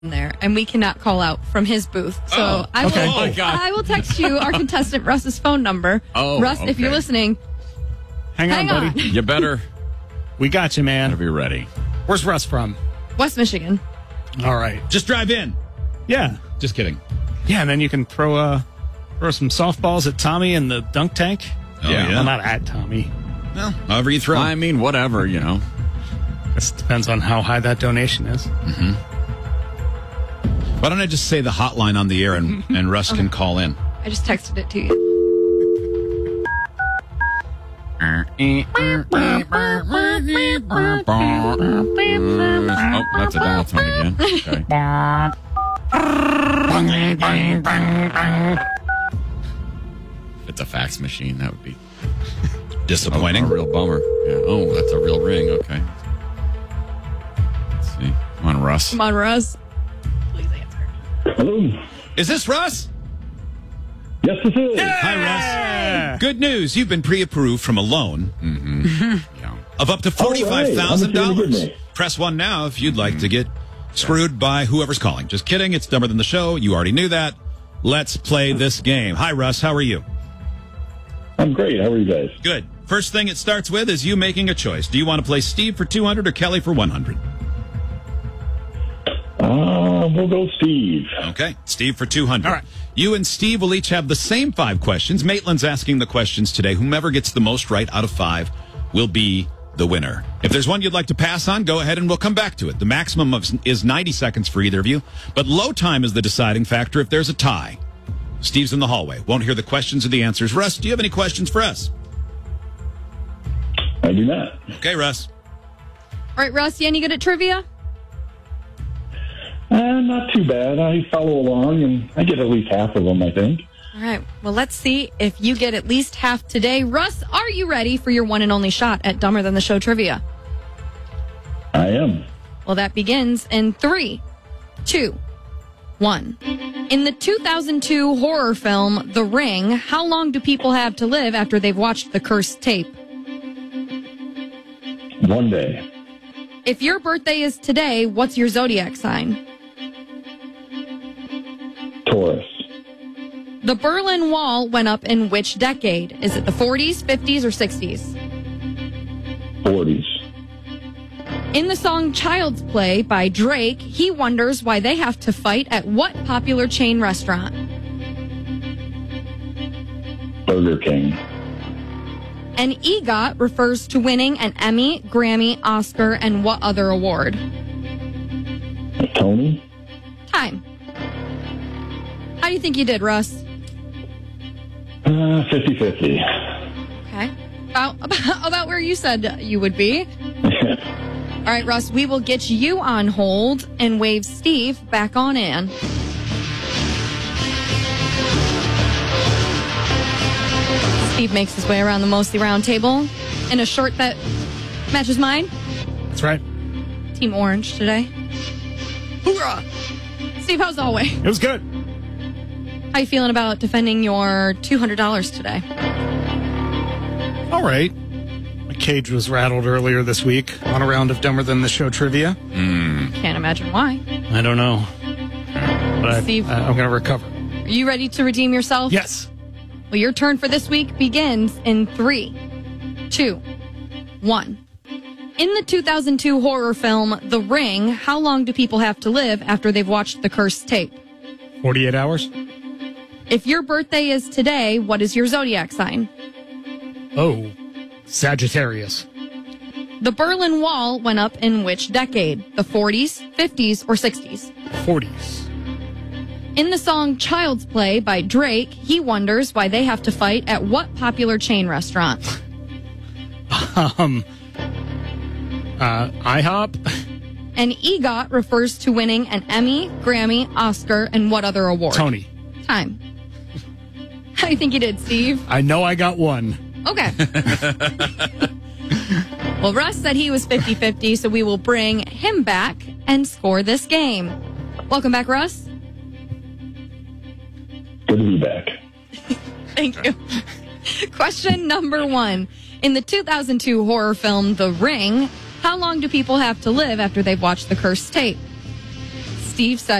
there, and we cannot call out from his booth. So I will text you our contestant Russ's phone number. Russ, if you're listening, hang on, buddy. You better. We got you, man. Better be ready. Where's Russ from? West Michigan. All right. Just drive in. Yeah. Just kidding. Yeah, and then you can throw some softballs at Tommy in the dunk tank. Yeah. Well, not at Tommy. Well, however you throw. I mean, whatever, This depends on how high that donation is. Mm-hmm. Why don't I just say the hotline on the air and Russ can call in? I just texted it to you. Oh, that's a dial tone again. Okay. If it's a fax machine, that would be disappointing. A real bummer. Yeah. Oh, that's a real ring. Okay. Let's see. Come on, Russ. Come on, Russ. Please answer. Hello. Is this Russ? Yes, this is. Hi, Russ. Good news. You've been pre-approved from a loan of up to $45,000. Press 1 now if you'd like to get screwed by whoever's calling. Just kidding. It's Dumber Than the Show. You already knew that. Let's play this game. Hi, Russ. How are you? I'm great. How are you guys? Good. First thing it starts with is you making a choice. Do you want to play Steve for 200 or Kelly for 100? We'll go Steve. Okay. Steve for 200. All right. You and Steve will each have the same 5 questions. Maitland's asking the questions today. Whomever gets the most right out of 5 will be the winner. If there's one you'd like to pass on, go ahead and we'll come back to it. The maximum is 90 seconds for either of you, but low time is the deciding factor if there's a tie. Steve's in the hallway. Won't hear the questions or the answers. Russ, do you have any questions for us? I do not. Okay, Russ. All right, Russ, you any good at trivia? Not too bad. I follow along, and I get at least half of them, I think. All right. Well, let's see if you get at least half today. Russ, are you ready for your one and only shot at Dumber Than the Show trivia? I am. Well, that begins in 3, 2, 1. In the 2002 horror film, The Ring, how long do people have to live after they've watched the cursed tape? 1 day. If your birthday is today, what's your zodiac sign? Taurus. The Berlin Wall went up in which decade? Is it the 40s, 50s, or 60s? 40s. In the song Child's Play by Drake, he wonders why they have to fight at what popular chain restaurant? Burger King. An EGOT refers to winning an Emmy, Grammy, Oscar, and what other award? A Tony. Time. How do you think you did, Russ? 50-50. Okay. About where you said you would be. All right, Russ, we will get you on hold and wave Steve back on in. Steve makes his way around the mostly round table in a shirt that matches mine. That's right. Team Orange today. Hoorah! Steve, how's the hallway? It was good. How you feeling about defending your $200 today? All right. My cage was rattled earlier this week on a round of Dumber Than the Show trivia. Can't imagine why. I don't know. But Steve, I'm going to recover. Are you ready to redeem yourself? Yes. Well, your turn for this week begins in 3, 2, 1. In the 2002 horror film, The Ring, how long do people have to live after they've watched the cursed tape? 48 hours. If your birthday is today, what is your zodiac sign? Oh, Sagittarius. The Berlin Wall went up in which decade? The 40s, 50s, or 60s? 40s. In the song Child's Play by Drake, he wonders why they have to fight at what popular chain restaurant? IHOP. An EGOT refers to winning an Emmy, Grammy, Oscar, and what other award? Tony. Time. How do you think you did, Steve? I know I got one. Okay. Well, Russ said he was 50-50, so we will bring him back and score this game. Welcome back, Russ. Good to be back. Thank you. Question number 1. In the 2002 horror film The Ring, how long do people have to live after they've watched the cursed tape? Steve said